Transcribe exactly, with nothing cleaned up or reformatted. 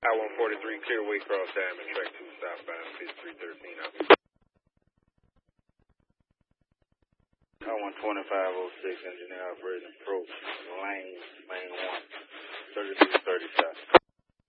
I one forty-three, clear Waycross Diamond, track two, southbound, fifty-three thirteen. I one twenty-five oh six, engineer operating approach, lane, main one, thirty-three thirty south.